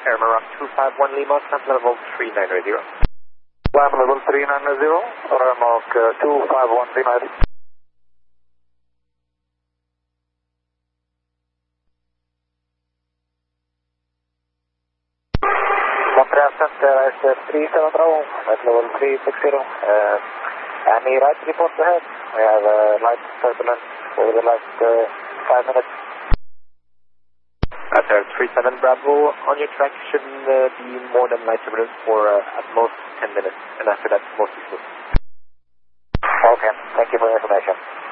Airman Rock 251 Lima, climb level 3990. Climb level 3990, Airmark 251 Lima. Montreal Center, ISS 37 Bravo, at level 360. Any right report ahead? We have light turbulence over the last 5 minutes. Sir, 37 Bravo, on your track shouldn't be more than light turbulence for at most 10 minutes, and after that, mostly smooth. Okay, thank you for the information.